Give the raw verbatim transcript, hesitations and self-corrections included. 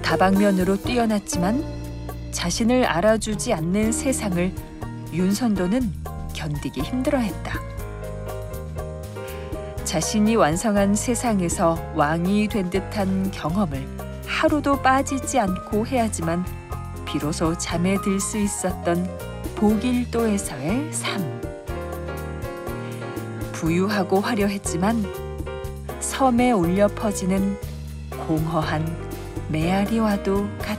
다방면으로 뛰어났지만 자신을 알아주지 않는 세상을 윤선도는 견디기 힘들어했다. 자신이 완성한 세상에서 왕이 된 듯한 경험을 하루도 빠지지 않고 해야지만 비로소 잠에 들 수 있었던 보길도에서의 삶. 부유하고 화려했지만 섬에 울려 퍼지는 공허한 메아리와도 같았다.